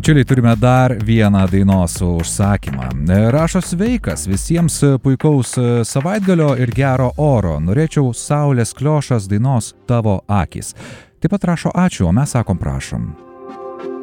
Bičiuliai, turime dar vieną dainos užsakymą. Rašo sveikas, visiems puikaus savaitgalio ir gero oro. Norėčiau Saulės Kliošas dainos Tavo akys. Taip pat rašo ačiū, o mes sakom prašom.